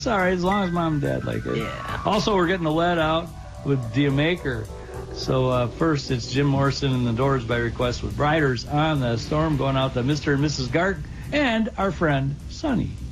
It's all right as long as Mom and Dad like it. Yeah. Also, we're getting the lead out with Do You Maker. So first, it's Jim Morrison and the Doors by request with Riders on the Storm, going out to Mr. and Mrs. Gart and our friend Sonny.